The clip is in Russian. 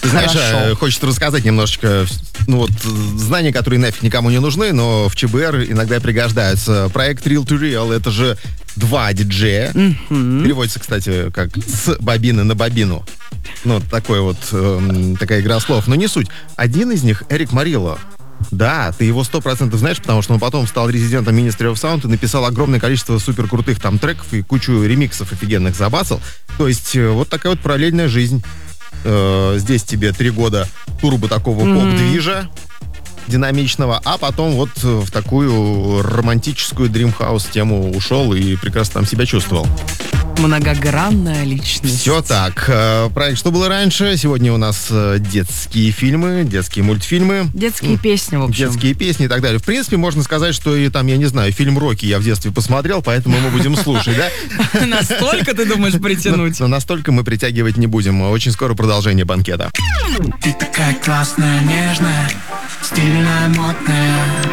Ты знаешь, Хорошо. хочется рассказать немножечко, знания, которые нафиг никому не нужны, но в ЧБР иногда пригождаются. Проект Real to Real — это же 2 диджея. Переводится, кстати, как с бобины на бобину. Такая игра слов. Но не суть. Один из них — Эрик Марило. Да, ты его 100% знаешь, потому что он потом стал резидентом Ministry of Sound и написал огромное количество супер крутых там треков и кучу ремиксов офигенных забасал. То есть вот такая вот параллельная жизнь. Здесь тебе 3 года турбо такого поп-движа динамичного, а потом вот в такую романтическую Dream-House тему ушел и прекрасно там себя чувствовал. Многогранная личность. Все так. Проект «Что было раньше». Сегодня у нас детские фильмы, детские мультфильмы. Детские песни, в общем. Детские песни и так далее. В принципе, можно сказать, что и там, я не знаю, фильм «Рокки» я в детстве посмотрел, поэтому мы будем слушать, да? Настолько, ты думаешь, притянуть? Но настолько мы притягивать не будем. Очень скоро продолжение банкета. Ты такая классная, нежная, стильная, модная.